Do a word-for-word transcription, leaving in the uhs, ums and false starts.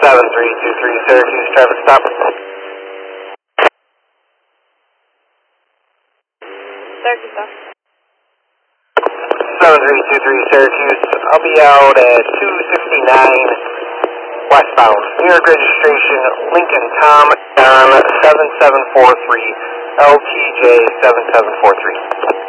seven three two three Syracuse, traffic stop. Syracuse stop. seven three two three Syracuse, I'll be out at two sixty-nine westbound. New York registration, Lincoln Tom Don seven seven four three, L T J seven seven four three.